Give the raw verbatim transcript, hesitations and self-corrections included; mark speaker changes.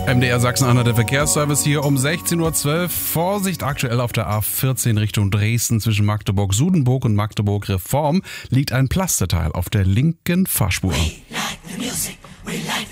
Speaker 1: M D R Sachsen-Anhalt, der Verkehrsservice hier um sechzehn Uhr zwölf. Vorsicht, aktuell auf der A vierzehn Richtung Dresden zwischen Magdeburg-Sudenburg und Magdeburg-Reform liegt ein Pflasterteil auf der linken Fahrspur.
Speaker 2: We like the music.